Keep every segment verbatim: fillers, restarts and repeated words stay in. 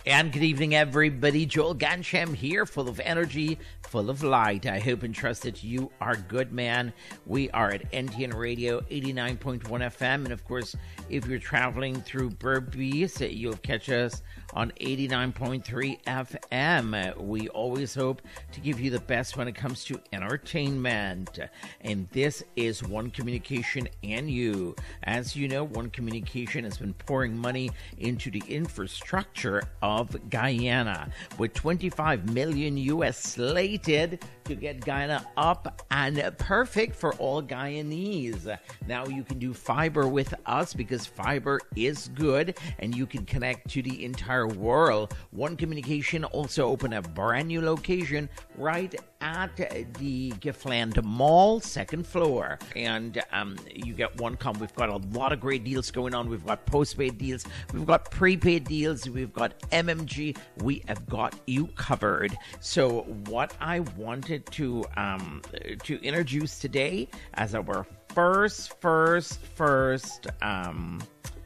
And good evening, everybody. Joel Gansham here, full of energy, full of light. I hope and trust that you are good, man. We are at N T N Radio eighty-nine point one F M. And, of course, if you're traveling through Berbice, you'll catch us on eighty-nine point three F M. We always hope to give you the best when it comes to entertainment. And this is One Communication and you. As you know, One Communication has been pouring money into the infrastructure of Guyana, with twenty-five million U S slated to get Guyana up and perfect for all Guyanese. Now you can do fiber with us because fiber is good and you can connect to the entire world. One Communication also opened a brand new location right at the Giftland Mall, second floor. And um, you get one com. We've got a lot of great deals going on. We've got postpaid deals. We've got prepaid deals. We've got M M G. We have got you covered. So what I wanted to um, to introduce today as our first, first, first um,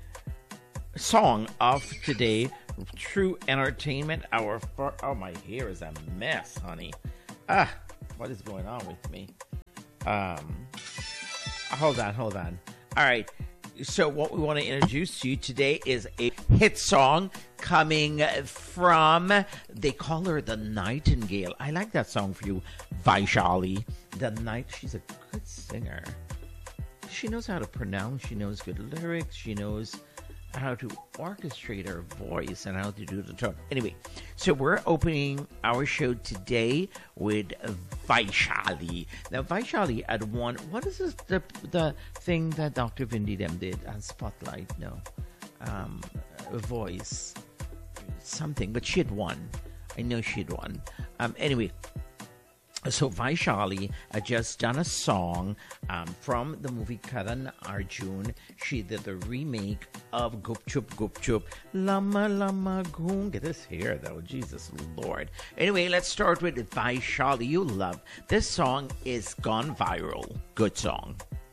song of today, True Entertainment. Our fir- oh, my hair is a mess, honey. Ah, what is going on with me? Um, hold on, hold on. All right. So what we want to introduce to you today is a hit song coming from, they call her the Nightingale. I like that song for you, Vaishali. The Night, she's a good singer. She knows how to pronounce, she knows good lyrics, she knows how to orchestrate her voice and how to do the tone. Anyway, so we're opening our show today with Vaishali. Now, Vaishali had won, what is this, the the thing that Doctor Vindi Dem did on Spotlight? No. Um, voice. Something, but she had won. I know she had won. Um, anyway, so Vaishali had just done a song um, from the movie Karan Arjun. She did the remake of Gup Chup Gup Chup Lama Lama Goon. Get this hair though, Jesus Lord. Anyway, let's start with Vaishali. You love this song is gone viral. Good song.